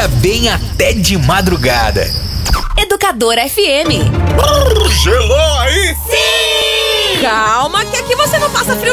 pega bem até de madrugada. Educadora FM. Gelou aí? Sim! Calma que aqui você não passa frio